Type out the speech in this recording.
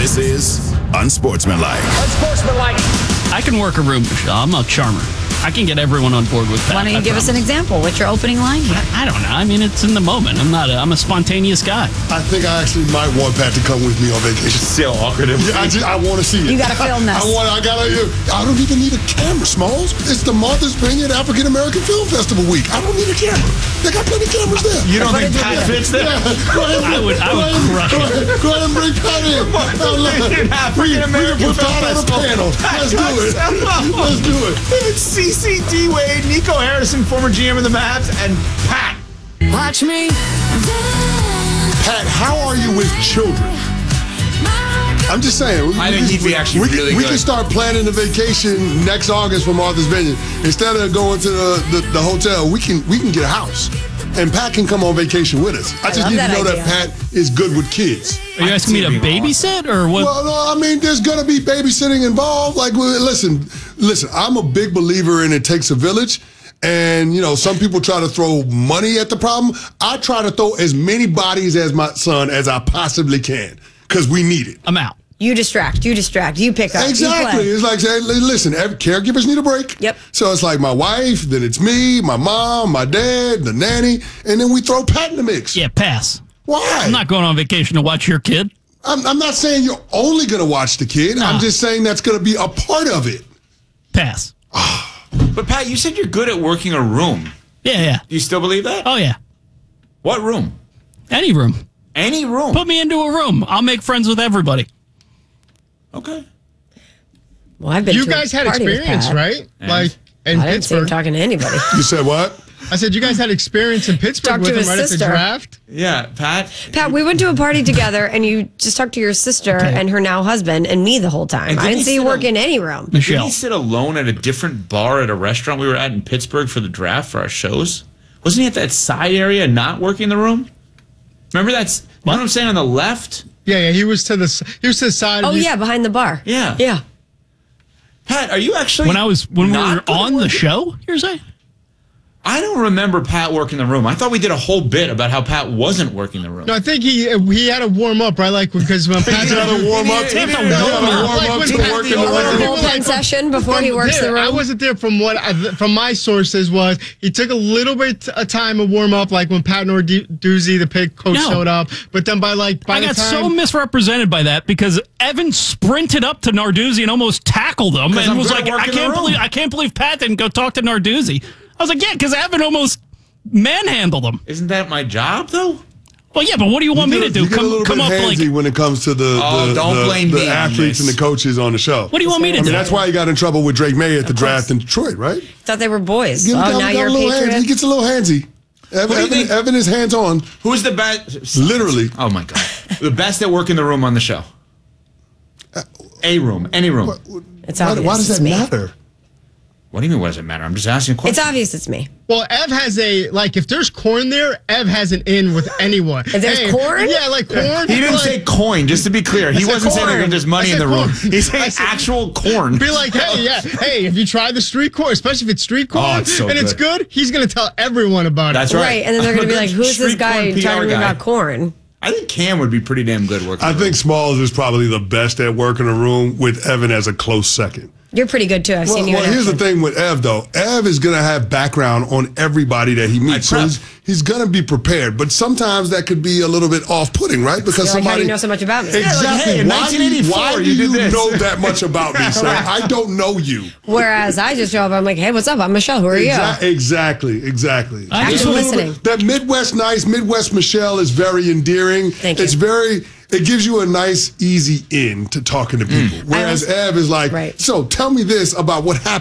This is Unsportsmanlike. Unsportsmanlike. I can work a room, Michelle. I'm a charmer. I can get everyone on board with that. Why don't you give us an example? What's your opening line here? I don't know. I mean, it's in the moment. I'm a spontaneous guy. I think I actually might want Pat to come with me on vacation. See how awkward it was. I want to see it. You got to film this. I don't even need a camera, Smalls. It's the Martha's Vineyard African American Film Festival week. I don't need a camera. They got plenty of cameras there. You don't think Pat fits there? Yeah. I would crush it. Go ahead and bring Pat in. African American Put Pat on a panel. Let's do it. Let's do it. It's CCD Wade, Nico Harrison, former GM of the Mavs, and Pat. Watch me. Pat, how are you with children? I'm just saying. I think he'd be actually really We good. can start planning the vacation next August for Martha's Vineyard. Instead of going to the hotel, we can get a house. And Pat can come on vacation with us. I just need to know that Pat is good with kids. Are you asking me to babysit or what? Well, no, I mean, there's going to be babysitting involved. Like, listen, I'm a big believer in it takes a village. And, some people try to throw money at the problem. I try to throw as many bodies as my son as I possibly can because we need it. I'm out. You distract, you pick up. Exactly. It's like saying, listen, caregivers need a break. Yep. So it's like my wife, then it's me, my mom, my dad, the nanny, and then we throw Pat in the mix. Yeah, pass. Why? I'm not going on vacation to watch your kid. I'm not saying you're only going to watch the kid. No. I'm just saying that's going to be a part of it. Pass. But Pat, you said you're good at working a room. Yeah. Do you still believe that? Oh, yeah. What room? Any room. Any room. Put me into a room. I'll make friends with everybody. Okay. Well, I've been You to a guys had party with experience, Pat. right? And? Like in I didn't see him Pittsburgh. talking to anybody. You said what? I said you guys had experience in Pittsburgh Talked with to him his right at the sister. draft. Yeah, Pat. Pat, we went to a party together, and you just talked to your sister and her now husband and me the whole time. And I did didn't he see you sit work al- in any room. Did Michelle. he sit alone at a different bar at a restaurant we were at in Pittsburgh for the draft for our shows? Wasn't he at that side area not working the room? Remember that's what I'm saying on the left? Yeah, he was to the side. Oh, of you. yeah, behind the bar. Yeah. Yeah. Pat, are you actually When we not were good at on the working? show, you're saying? I don't remember Pat working the room. I thought we did a whole bit about how Pat wasn't working the room. No, I think he had to warm up, right? Like because when Pat Another warm up. He had to Another warm warm Like up when to Pat- work in the Oh, A room. bullpen session before he works the room. I wasn't there. From my sources was he took a little bit of time to warm up, like when Pat Narduzzi, the pig coach, No. showed up. But then by I the got time so misrepresented by that because Evan sprinted up to Narduzzi and almost tackled him and I'm was good at like, working the room." I can't believe Pat didn't go talk to Narduzzi. I was like, yeah, because Evan almost manhandled him. Isn't that my job though? Well, yeah, but what do you want me to do? You get a little Come bit up handsy like, when it comes to the don't blame me on athletes this. and the coaches on the show. what do you want me to I do? mean, that's why he got in trouble with Drake May at the draft in Detroit, right? Thought they were boys. He got now a you're a little handsy. He patriot. gets a little handsy. do you think? Evan is hands on, Who's the best? literally. Oh my God. The best at working the room on the show. A room, any room. It's obvious. Why does it's that me. matter? What do you mean? What does it matter? I'm just asking a question. It's obvious it's me. Well, Ev has if there's corn there, Ev has an in with anyone. If there's corn? Yeah, like corn. He didn't like, say coin, just to be clear. He said wasn't saying corn. like there's money I in said the room. corn. He's I saying said- actual corn. Be like, hey, have you tried the street corn? Especially if it's street corn Oh, it's so and it's good, he's going to tell everyone about it. That's right. Right, and then they're going to be like, who's this Street guy corn PR talking guy. about corn? I think Cam would be pretty damn good working. I the think room. Smalls is probably the best at working a room with Evan as a close second. You're pretty good, too. I've seen you in Here's the action. thing with Ev, though. Ev is going to have background on everybody that he meets. So prep. he's going to be prepared. But sometimes that could be a little bit off-putting, right? Because You're like, how do somebody you know so much about me? Exactly. hey, in why do 1984, you you did this. know that much about me, sir? I don't know you. Whereas I just show up, I'm like, hey, what's up? I'm Michelle. Who are you? Exactly. I Just just a little listening. bit- that Midwest nice, Midwest Michelle is very endearing. Thank you. It gives you a nice, easy in to talking to people. Whereas Ev is like, Right. so tell me this about what happened.